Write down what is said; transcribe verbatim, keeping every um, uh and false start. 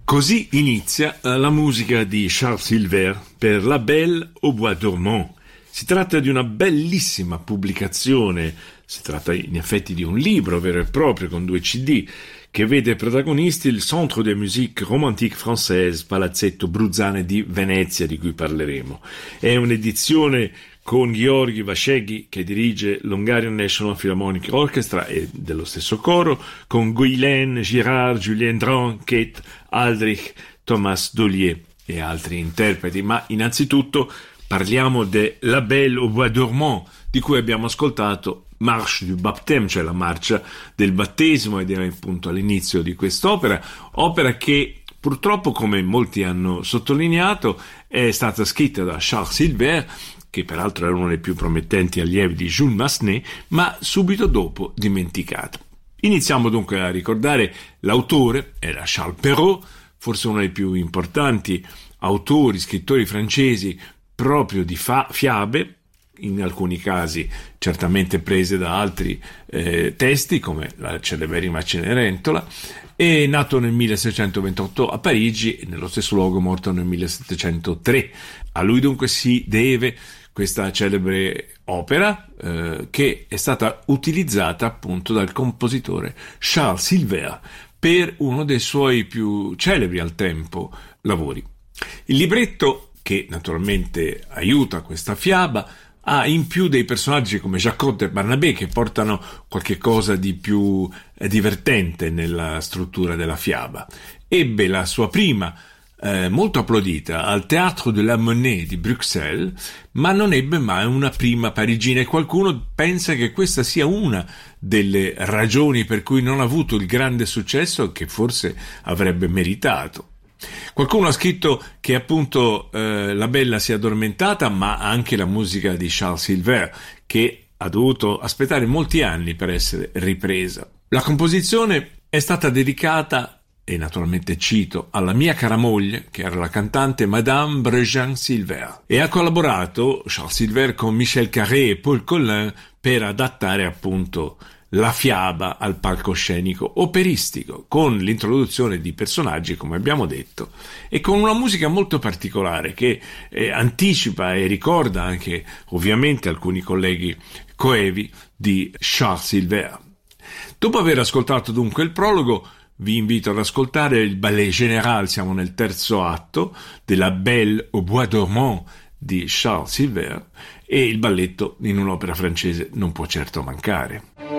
Così inizia la musica di Charles Silver per La Belle au Bois Dormant. Si tratta di una bellissima pubblicazione, si tratta in effetti di un libro vero e proprio con due C D, che vede protagonisti il Centre de Musique Romantique Française, Palazzetto Bruzzane di Venezia, di cui parleremo. È un'edizione con Gheorghi Vașeghi, che dirige l'Hungarian National Philharmonic Orchestra e dello stesso coro, con Guylaine, Girard, Julien Dran, Kate Aldrich, Thomas Dollier e altri interpreti. Ma innanzitutto parliamo de La Belle au Bois Dormant, di cui abbiamo ascoltato Marche du Baptême, cioè la marcia del battesimo, ed era appunto all'inizio di quest'opera, opera che purtroppo, come molti hanno sottolineato, è stata scritta da Charles Silver, che peraltro era uno dei più promettenti allievi di Jules Massenet, ma subito dopo dimenticato. Iniziamo dunque a ricordare l'autore, era Charles Perrault, forse uno dei più importanti autori, scrittori francesi proprio di fa- fiabe, in alcuni casi certamente prese da altri eh, testi, come la celeberrima Cenerentola. È nato nel milleseicentoventotto a Parigi e nello stesso luogo morto nel millesettecentotre. A lui dunque si deve questa celebre opera eh, che è stata utilizzata appunto dal compositore Charles Silver per uno dei suoi più celebri al tempo lavori. Il libretto, che naturalmente aiuta questa fiaba, ha in più dei personaggi come Jacotte e Barnabé che portano qualche cosa di più eh, divertente nella struttura della fiaba. Ebbe la sua prima eh, molto applaudita al Théâtre de la Monnaie di Bruxelles, ma non ebbe mai una prima parigina, e qualcuno pensa che questa sia una delle ragioni per cui non ha avuto il grande successo che forse avrebbe meritato. Qualcuno ha scritto che appunto eh, la Bella si è addormentata, ma anche la musica di Charles Silver, che ha dovuto aspettare molti anni per essere ripresa. La composizione è stata dedicata, e naturalmente cito, alla mia cara moglie, che era la cantante Madame Bregin Silver, e ha collaborato Charles Silver con Michel Carré e Paul Collin per adattare appunto la fiaba al palcoscenico operistico, con l'introduzione di personaggi, come abbiamo detto, e con una musica molto particolare che eh, anticipa e ricorda anche ovviamente alcuni colleghi coevi di Charles Silver. Dopo aver ascoltato dunque il prologo, vi invito ad ascoltare il Ballet Général, siamo nel terzo atto, della Belle au Bois Dormant di Charles Silver, e il balletto in un'opera francese non può certo mancare.